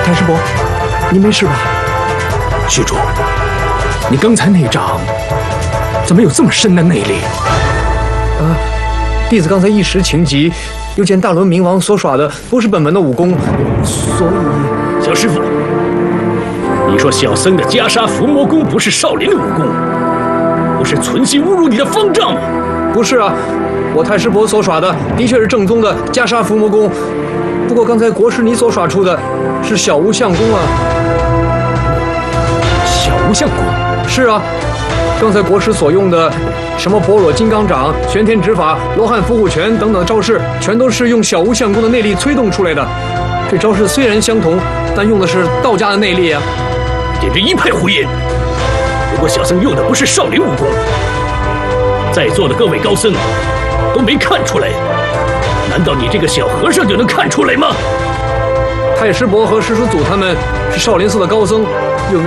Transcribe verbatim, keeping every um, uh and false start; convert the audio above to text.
太师伯，你没事吧？ 虚竹，你刚才那掌怎么有这么深的内力？ 啊，弟子刚才一时情急，又见大轮冥王所耍的不是本门的武功，所以…… 小师傅，你说小僧的袈裟伏魔功不是少林的武功，不是存心侮辱你的方丈吗？ 不是啊，我太师伯所耍的的确是正宗的袈裟伏魔功，不过刚才国师你所耍出的是小无相功啊。 小无相功？ 是啊，刚才国师所用的什么般若金刚掌、玄天指法、罗汉伏虎拳等等的招式，全都是用小无相功的内力催动出来的。这招式虽然相同，但用的是道家的内力啊！ 简直一派胡言！如果小僧用的不是少林武功，在座的各位高僧都没看出来，难道你这个小和尚就能看出来吗？ 太师伯和师叔祖他们是少林寺的高僧，